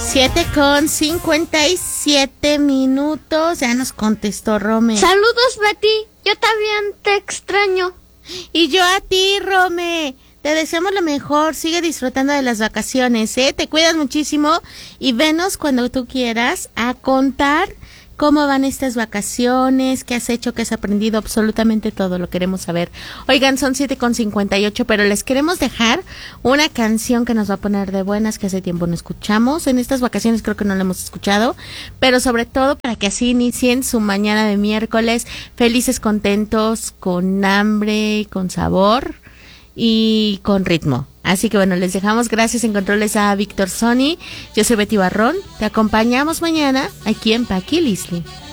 7:57. Ya nos contestó Rome. Saludos, Betty. Yo también te extraño. Y yo a ti, Rome. Te deseamos lo mejor. Sigue disfrutando de las vacaciones, ¿eh? Te cuidas muchísimo y venos cuando tú quieras a contar cómo van estas vacaciones, qué has hecho, qué has aprendido, absolutamente todo lo queremos saber. Oigan, son 7:58, pero les queremos dejar una canción que nos va a poner de buenas, que hace tiempo no escuchamos. En estas vacaciones creo que no la hemos escuchado, pero sobre todo para que así inicien su mañana de miércoles felices, contentos, con hambre, con sabor y con ritmo. Así que bueno, les dejamos. Gracias en controles a Víctor Sony. Yo soy Betty Barrón. Te acompañamos mañana aquí en Paqui Lisli.